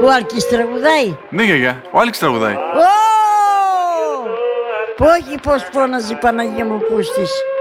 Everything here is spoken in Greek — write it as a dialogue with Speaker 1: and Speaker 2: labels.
Speaker 1: Ο Άλκης τραγουδάει.
Speaker 2: Ναι, γιαγιά, ο Άλκης τραγουδάει.
Speaker 1: Πω, όχι πως φώναζε η Παναγία μου Πούστης.